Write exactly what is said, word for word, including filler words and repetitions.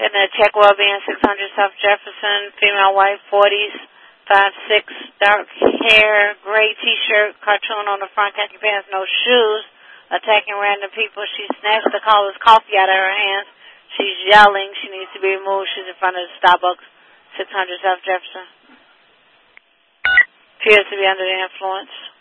In the Tech Wellbeing, six hundred South Jefferson, female, white, forties, five six, dark hair, gray T-shirt, cartoon on the front, khaki pants, no shoes, attacking random people. She snatched the caller's coffee out of her hands. She's yelling. She needs to be removed. She's in front of the Starbucks, six hundred South Jefferson. Appears to be under the influence.